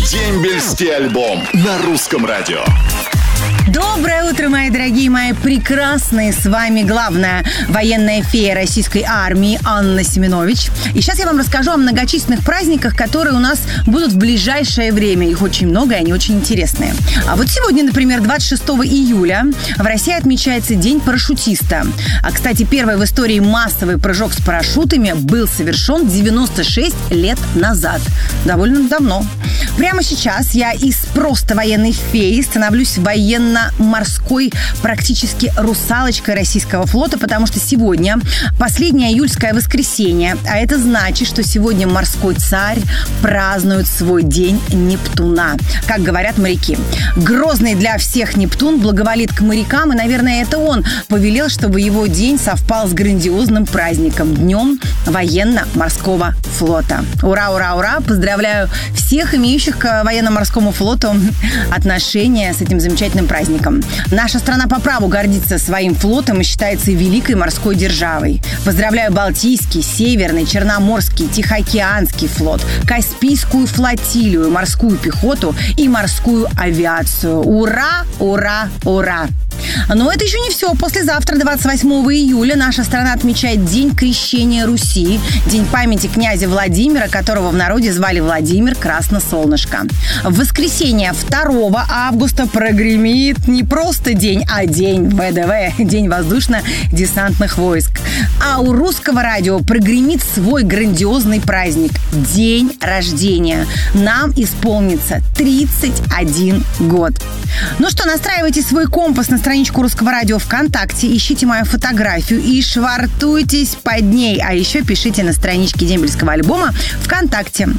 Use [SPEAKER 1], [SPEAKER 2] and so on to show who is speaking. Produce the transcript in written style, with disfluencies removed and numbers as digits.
[SPEAKER 1] Дембельский альбом на русском радио.
[SPEAKER 2] Доброе утро, мои дорогие, мои прекрасные. С вами главная военная фея российской армии Анна Семенович. И сейчас я вам расскажу о многочисленных праздниках, которые у нас будут в ближайшее время. Их очень много, и они очень интересные. А вот сегодня, например, 26 июля в России отмечается День парашютиста. А, кстати, первый в истории массовый прыжок с парашютами был совершен 96 лет назад. Довольно давно. Прямо сейчас я из просто военной феи становлюсь военно-морской, практически русалочкой российского флота, потому что сегодня последнее июльское воскресенье, а это значит, что сегодня морской царь празднует свой день Нептуна, как говорят моряки. Грозный для всех Нептун благоволит к морякам, и, наверное, это он повелел, чтобы его день совпал с грандиозным праздником, Днем военно-морского флота. Ура, ура, ура! Поздравляю всех имеющих к военно-морскому флоту отношения с этим замечательным праздником. Наша страна по праву гордится своим флотом и считается великой морской державой. Поздравляю Балтийский, Северный, Черноморский, Тихоокеанский флот, Каспийскую флотилию, морскую пехоту и морскую авиацию. Ура, ура, ура! Но это еще не все. Послезавтра, 28 июля, наша страна отмечает День крещения Руси, День памяти князя Владимира, которого в народе звали Владимир Красносолнышко. В воскресенье 2 августа прогремит не просто день, а день ВДВ, День воздушно-десантных войск. А у русского радио прогремит свой грандиозный праздник – День рождения. Нам исполнится 31 год. Ну что, настраивайте свой компас на страничку Русского радио ВКонтакте, ищите мою фотографию и швартуйтесь под ней. А еще пишите на страничке Дембельского альбома ВКонтакте.